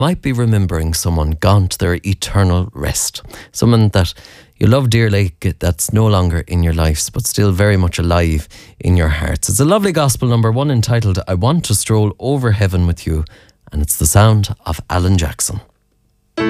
might be remembering someone gone to their eternal rest. Someone that you love dearly, that's no longer in your lives, but still very much alive in your hearts. It's a lovely gospel number, one entitled I Want to Stroll Over Heaven With You, and it's the sound of Alan Jackson.